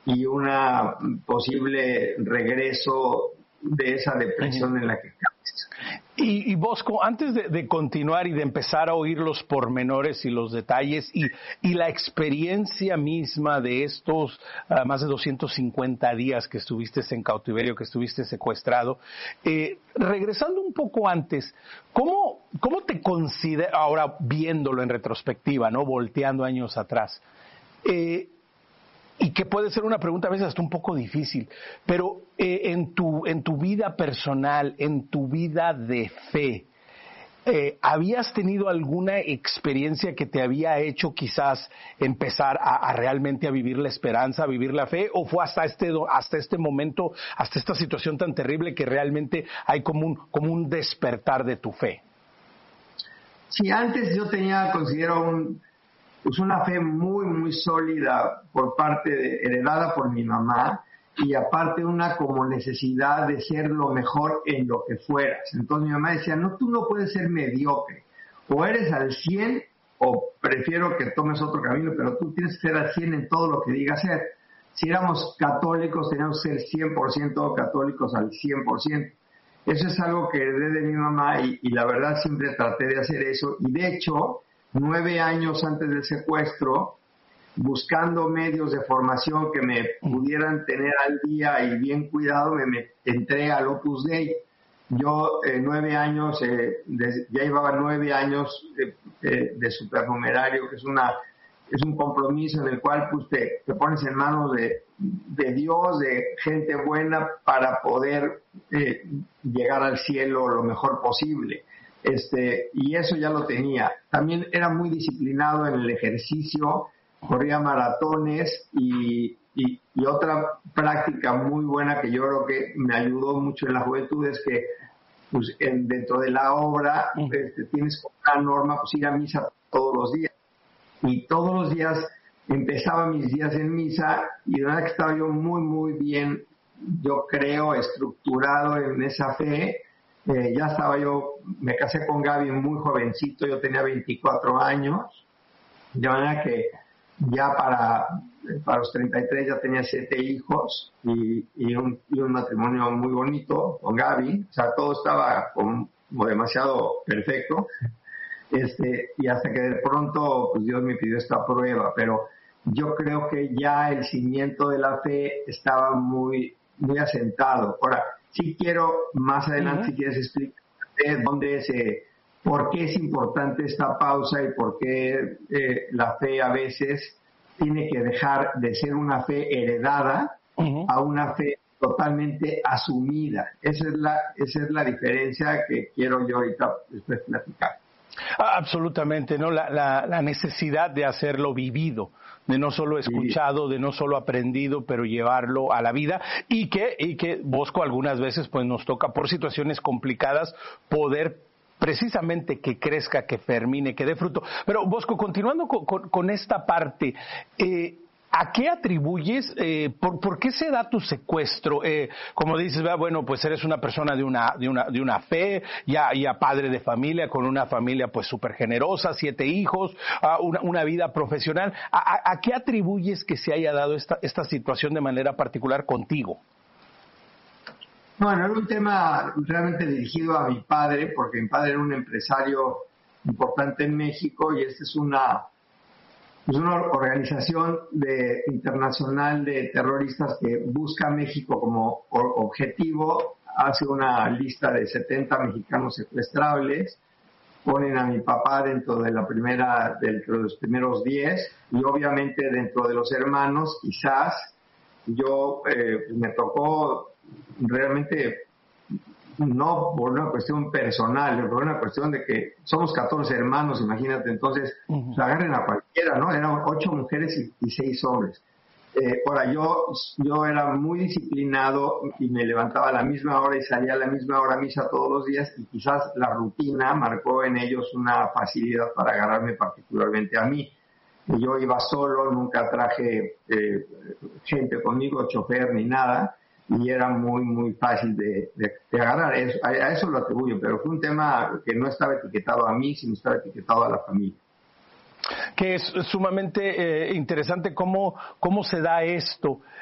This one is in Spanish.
y una posible regreso de esa depresión en la que caes. Y Bosco, antes de continuar y de empezar a oír los pormenores y los detalles y la experiencia misma de estos más de 250 días que estuviste en cautiverio, que estuviste secuestrado, regresando un poco antes, ¿cómo te consideras, ahora viéndolo en retrospectiva, ¿no? Volteando años atrás, y que puede ser una pregunta a veces hasta un poco difícil, pero en tu vida personal, en tu vida de fe, ¿habías tenido alguna experiencia que te había hecho quizás empezar a realmente a vivir la esperanza, a vivir la fe, o fue hasta este momento, hasta esta situación tan terrible que realmente hay como un despertar de tu fe? Sí, antes yo considero una fe muy, muy sólida heredada por mi mamá, y aparte una como necesidad de ser lo mejor en lo que fueras. Entonces mi mamá decía, no, tú no puedes ser mediocre, o eres al 100 o prefiero que tomes otro camino, pero tú tienes que ser al 100 en todo lo que digas ser. Si éramos católicos, teníamos que ser 100% católicos al 100%. Eso es algo que heredé de mi mamá y la verdad siempre traté de hacer eso, y de hecho 9 años antes del secuestro, buscando medios de formación que me pudieran tener al día y bien cuidado, me entré al Opus Dei. Yo 9 años, ya llevaba 9 años de supernumerario, que es un compromiso en el cual pues, te pones en manos de Dios, de gente buena, para poder llegar al cielo lo mejor posible. Y eso ya lo tenía. También era muy disciplinado en el ejercicio, corría maratones y otra práctica muy buena que yo creo que me ayudó mucho en la juventud es que pues, dentro de la obra tienes como una norma pues, ir a misa todos los días. Y todos los días empezaba mis días en misa y de verdad que estaba yo muy, muy bien, yo creo, estructurado en esa fe. Ya me casé con Gaby muy jovencito, yo tenía 24 años, de manera que ya para los 33 ya tenía 7 hijos y un matrimonio muy bonito con Gaby, o sea, todo estaba como demasiado perfecto, y hasta que de pronto pues Dios me pidió esta prueba, pero yo creo que ya el cimiento de la fe estaba muy, muy asentado. Ahora, sí quiero más adelante, si quieres explicar por qué es importante esta pausa y por qué la fe a veces tiene que dejar de ser una fe heredada a una fe totalmente asumida. Esa es la diferencia que quiero yo ahorita después platicar. Absolutamente, ¿no? La necesidad de hacerlo vivido, de no solo escuchado, de no solo aprendido, pero llevarlo a la vida, y que Bosco algunas veces pues nos toca por situaciones complicadas poder precisamente que crezca, que germine, que dé fruto. Pero Bosco, continuando con esta parte, ¿a qué atribuyes, por qué se da tu secuestro? Como dices, bueno, pues eres una persona de una fe, ya padre de familia, con una familia pues súper generosa, 7 hijos, una vida profesional. ¿A qué atribuyes que se haya dado esta situación de manera particular contigo? Bueno, era un tema realmente dirigido a mi padre, porque mi padre era un empresario importante en México y esta es una organización internacional de terroristas que busca a México como objetivo, hace una lista de 70 mexicanos secuestrables, ponen a mi papá dentro de los primeros 10 y obviamente dentro de los hermanos, quizás yo me tocó realmente no por una cuestión personal, por una cuestión de que somos 14 hermanos, imagínate, entonces pues agarren a cualquiera, ¿no? Eran 8 mujeres y 6 hombres. Ahora, yo era muy disciplinado y me levantaba a la misma hora y salía a la misma hora a misa todos los días, y quizás la rutina marcó en ellos una facilidad para agarrarme particularmente a mí. Yo iba solo, nunca traje gente conmigo, chofer ni nada, y era muy, muy fácil de agarrar. A eso lo atribuyo, pero fue un tema que no estaba etiquetado a mí, sino estaba etiquetado a la familia. Que es sumamente interesante cómo se da esto.